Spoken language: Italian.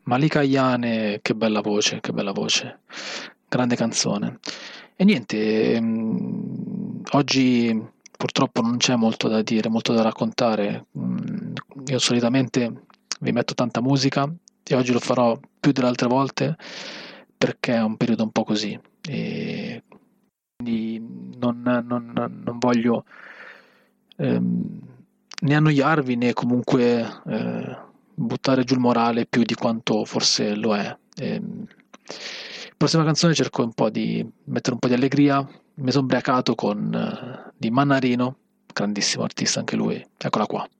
Malika Ayane, che bella voce, che bella voce. Grande canzone. E niente, oggi purtroppo non c'è molto da dire, molto da raccontare. Io solitamente vi metto tanta musica e oggi lo farò più delle altre volte perché è un periodo un po' così. E quindi non voglio ehm, né annoiarvi né comunque buttare giù il morale più di quanto forse lo è. Prossima canzone cerco un po' di mettere un po' di allegria. Mi sono ubriacato con di Mannarino, grandissimo artista anche lui. Eccola qua.